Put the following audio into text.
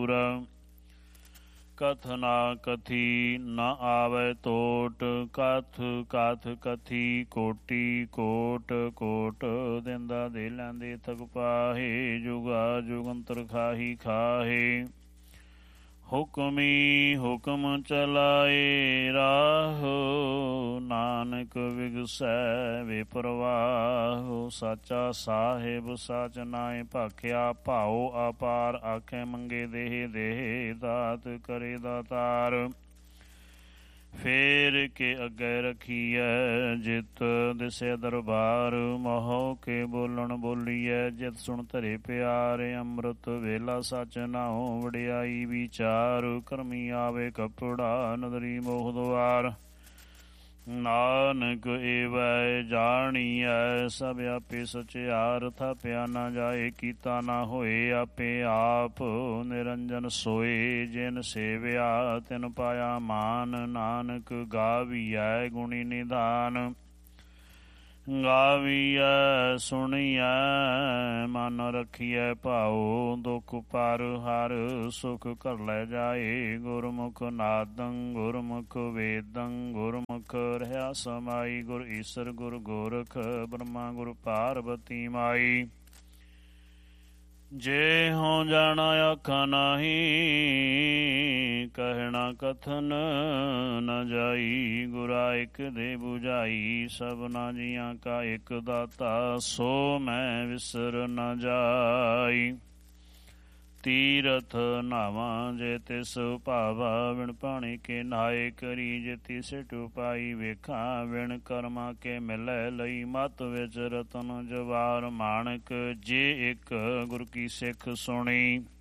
ਦੂਰ। ਕਥ ਨਾ ਕਥੀ ਨ ਆਵੈ ਤੋਟ, ਕਥ ਕਥ ਕਥੀ ਕੋਟੀ ਕੋਟ ਕੋਟ। ਦਿੰਦਾ ਦੇ ਲੈਂਦੇ ਥਕ ਪਾਹੇ, ਜੁਗਾ ਜੁਗੰਤਰ ਖਾਹੀ ਖਾਹੇ। ਹੁਕਮੀ ਹੁਕਮ ਚਲਾਏ ਰਾਹ, ਨਾਨਕ ਵਿਗਸੈ ਬੇਪਰਵਾਹ। ਸਾਚਾ ਸਾਹਿਬ ਸਾਚ ਨਾਇ ਭਾਖਿਆ, ਭਾਉ ਅਪਾਰ ਆਖੇ ਮੰਗੇ ਦੇਹ ਦੇਹ। ਦਾਤ ਕਰੇ ਦਾਤਾਰ ਫੇਰ ਕੇ ਅੱਗੇ ਰਖੀਐ, ਜਿਤ ਦਿਸੈ ਦਰਬਾਰ। ਮਹੋ ਕੇ ਬੋਲਣ ਬੋਲੀਐ, ਜਿਤ ਸੁਣ ਧਰੇ ਪਿਆਰ। ਅੰਮ੍ਰਿਤ ਵੇਲਾ ਸਚ ਨਾਉ, ਵਡਿਆਈ ਵਿਚਾਰ। ਕਰਮੀ ਆਵੇ ਕਪੜਾ, ਨਦਰੀ ਮੋਹ ਦੁਆਰ। ਨਾਨਕ ਏਵੈ ਜਾਣੀਐ, ਸਭ ਆਪੇ ਸਚਿਆਰ। ਥਾਪਿਆ ਨਾ ਜਾਏ, ਕੀਤਾ ਨਾ ਹੋਏ, ਆਪੇ ਆਪ ਨਿਰੰਜਨ ਸੋਏ। ਜਿਨ ਸੇਵਿਆ ਤਿਨ ਪਾਇਆ ਮਾਨ, ਨਾਨਕ ਗਾਵੀਐ ਗੁਣੀ ਨਿਧਾਨ। ਗਾਵੀਐ ਸੁਣੀਐ ਮਨ ਰਖੀਐ ਭਾਉ, ਦੁਖ ਪਰ ਹਰ ਸੁਖ ਘਰ ਲੈ ਜਾਏ। ਗੁਰਮੁਖ ਨਾਦੰ ਗੁਰਮੁਖ ਵੇਦੰ, ਗੁਰਮੁਖ ਰਹਾ ਸਮਾਈ। ਗੁਰ ਈਸਰ ਗੁਰ ਗੋਰਖ, ਬ੍ਰਹਮਾ ਗੁਰ ਪਾਰਬਤੀ ਮਾਈ। ਜੇ ਹੋਂ ਜਾਣਾ ਆਖਾ ਨਾਹੀ, ਕਹਿਣਾ ਕਥਨ ਨ ਜਾਈ। ਗੁਰਾ ਇਕ ਦੇ ਬੁਝਾਈ, ਸਭਨਾ ਜੀਆਂ ਕਾ ਇਕ ਦਾਤਾ। ਸੋ ਮੈਂ ਵਿਸਰ ਨ ਜਾਈ। ਤੀਰਥ ਨਾਵਾਂ ਜੇ ਤਿਸ ਭਾਵਾ, ਵਿਣ ਪਾਣੀ ਕੇ ਨਹਾਏ। ਕਰੀ ਜੇ ਤਿਸ ਟੁਪਾਈ, ਵੇਖਾਂ ਵਿਣ ਕਰਮਾਂ ਕੇ ਮਿਲੈ ਲਈ। ਮਤ ਵਿੱਚ ਰਤਨ ਜਵਾਰ ਮਾਣਕ, ਜੇ ਇੱਕ ਗੁਰ ਕੀ ਸਿੱਖ ਸੁਣੀ।